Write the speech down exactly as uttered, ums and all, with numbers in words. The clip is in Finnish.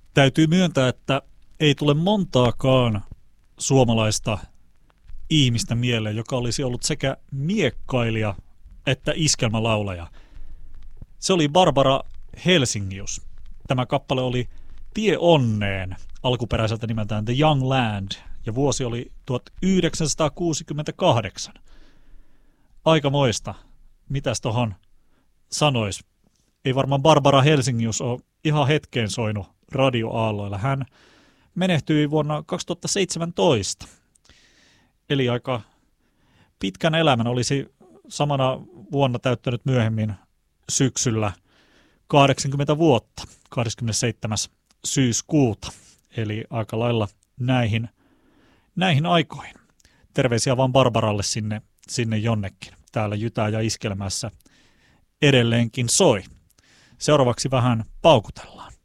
Täytyy myöntää, että ei tule montaakaan suomalaista ihmistä mieleen, joka olisi ollut sekä miekkailija että iskelmälaulaja. Se oli Barbara Helsingius. Tämä kappale oli Tie onneen, alkuperäiseltä nimeltään The Young Land, ja vuosi oli tuhatyhdeksänsataakuusikymmentäkahdeksan. Aikamoista. Mitäs tohon sanois? Ei varmaan Barbara Helsingius ole ihan hetkeen soinut radioaalloilla. Hän menehtyi vuonna kaksituhattaseitsemäntoista. Eli aika pitkän elämän, olisi samana vuonna täyttänyt myöhemmin syksyllä kahdeksankymmentä vuotta, kahdeskymmenesseitsemäs syyskuuta. Eli aika lailla näihin, näihin aikoihin. Terveisiä vaan Barbaralle sinne, sinne jonnekin. Täällä Jytää ja Iskelmässä edelleenkin soi. Seuraavaksi vähän paukutellaan.